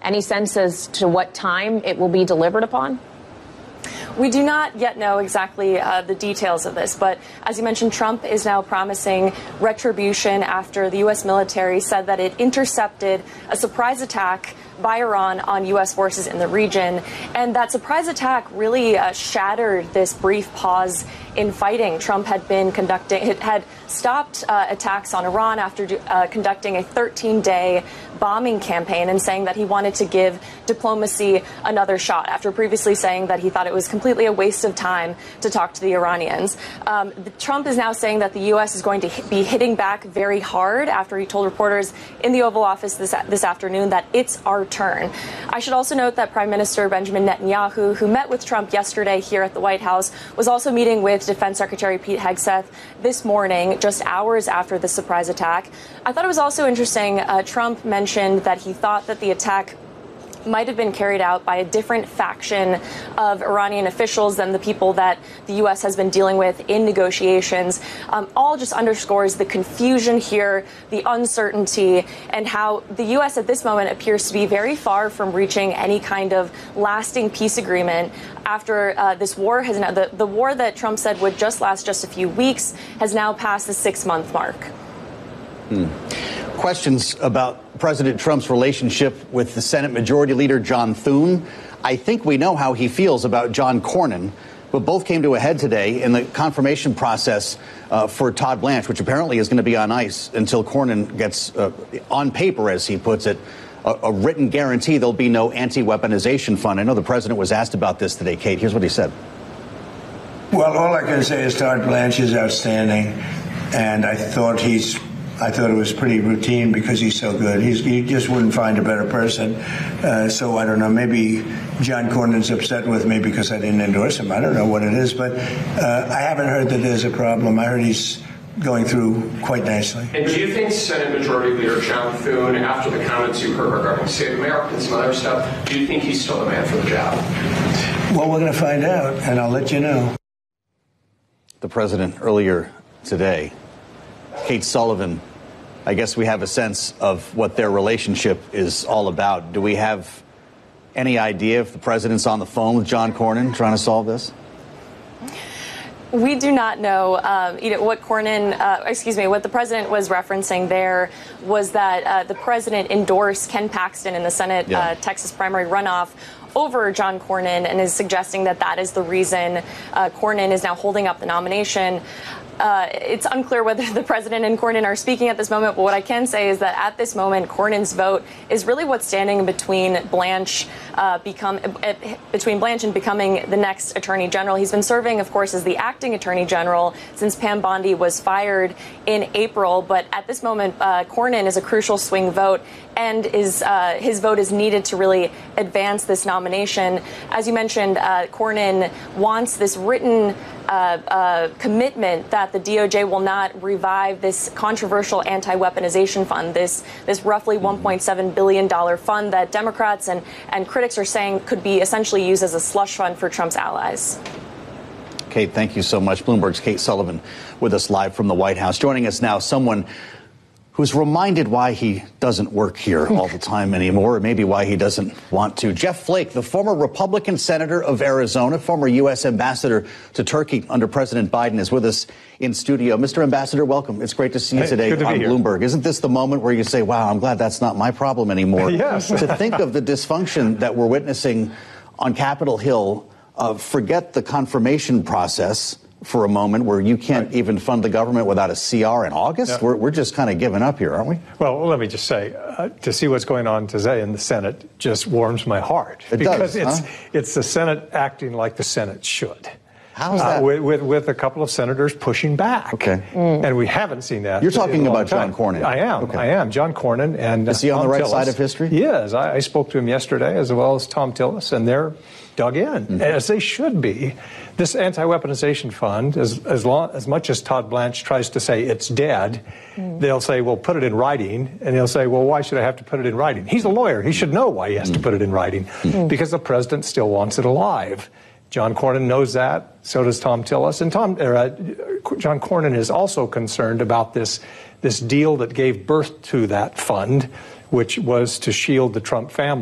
Any sense as to what time it will be delivered upon? We do not yet know exactly the details of this, but as you mentioned, Trump is now promising retribution after the U.S. military said that it intercepted a surprise attack by Iran on U.S. forces in the region. And that surprise attack really shattered this brief pause in fighting. Trump had stopped attacks on Iran after conducting a 13-day bombing campaign and saying that he wanted to give diplomacy another shot after previously saying that he thought it was completely a waste of time to talk to the Iranians. Trump is now saying that the U.S. is going to be hitting back very hard after he told reporters in the Oval Office this afternoon that it's our turn. I should also note that Prime Minister Benjamin Netanyahu, who met with Trump yesterday here at the White House, was also meeting with Defense Secretary Pete Hegseth this morning, just hours after the surprise attack. I thought it was also interesting. Trump mentioned that he thought that the attack might have been carried out by a different faction of Iranian officials than the people that the U.S. has been dealing with in negotiations. All just underscores the confusion here, the uncertainty, and how the U.S. at this moment appears to be very far from reaching any kind of lasting peace agreement after this war has now, the war that Trump said would just last just a few weeks has now passed the 6-month mark. Questions about President Trump's relationship with the Senate Majority Leader John Thune. I think we know how he feels about John Cornyn, but both came to a head today in the confirmation process for Todd Blanche, which apparently is going to be on ice until Cornyn gets, on paper, as he puts it, a written guarantee there'll be no anti-weaponization fund. I know the president was asked about this today. Kate, here's what he said. Well, all I can say is Todd Blanche is outstanding, and I thought it was pretty routine because he's so good. You just wouldn't find a better person. So I don't know. Maybe John Cornyn's upset with me because I didn't endorse him. I don't know what it is, but I haven't heard that there's a problem. I heard he's going through quite nicely. And do you think Senate Majority Leader John Thune, after the comments you heard regarding Save America and some other stuff, do you think he's still the man for the job? Well, we're going to find out, and I'll let you know. The president earlier today, Kate Sullivan, I guess we have a sense of what their relationship is all about. Do we have any idea if the president's on the phone with John Cornyn trying to solve this? We do not know. What what the president was referencing there was that the president endorsed Ken Paxton in the Senate Texas primary runoff over John Cornyn and is suggesting that that is the reason Cornyn is now holding up the nomination. It's unclear whether the president and Cornyn are speaking at this moment, but what I can say is that at this moment, Cornyn's vote is really what's standing between Blanche and becoming the next attorney general. He's been serving, of course, as the acting attorney general since Pam Bondi was fired in April. But at this moment, Cornyn is a crucial swing vote, and his vote is needed to really advance this nomination. As you mentioned, Cornyn wants this written commitment that the DOJ will not revive this controversial anti-weaponization fund, this roughly $1.7 billion fund that Democrats and critics are saying could be essentially used as a slush fund for Trump's allies. Kate, thank you so much. Bloomberg's Kate Sullivan with us live from the White House. Joining us now, someone who's reminded why he doesn't work here all the time anymore, or maybe why he doesn't want to. Jeff Flake, the former Republican senator of Arizona, former U.S. ambassador to Turkey under President Biden, is with us in studio. Mr. Ambassador, welcome. It's great to see you today on Bloomberg. Isn't this the moment where you say, wow, I'm glad that's not my problem anymore? Yes. To think of the dysfunction that we're witnessing on Capitol Hill, forget the confirmation process for a moment, where you can't even fund the government without a CR in August? Yeah. We're just kind of giving up here, aren't we? Well, let me just say, to see what's going on today in the Senate just warms my heart. Because it's the Senate acting like the Senate should. How's that? With a couple of senators pushing back. Okay. And we haven't seen that. You're talking about John Cornyn. I am. Okay. I am. John Cornyn. And is he on Tom the right Tillis. side of history? He is. I spoke to him yesterday, as well as Tom Tillis, and they're dug in, as they should be. This anti-weaponization fund, as much as Todd Blanche tries to say it's dead, they'll say, well, put it in writing. And he'll say, well, why should I have to put it in writing? He's a lawyer. He should know why he has to put it in writing, because the president still wants it alive. John Cornyn knows that. So does Tom Tillis. And John Cornyn is also concerned about this deal that gave birth to that fund, which was to shield the Trump family.